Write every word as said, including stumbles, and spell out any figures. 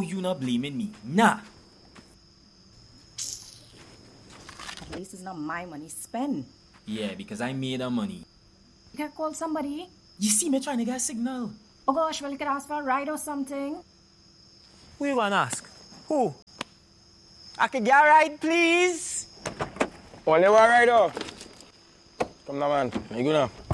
you not blaming me. Nah. At least it's not my money spent. Yeah, because I made the money. You can call somebody. You see me trying to get a signal. Oh gosh, well you could ask for a ride or something. Who you gonna ask? Who? I could get a ride, please? Only one ride, oh. Come now, man. You go now.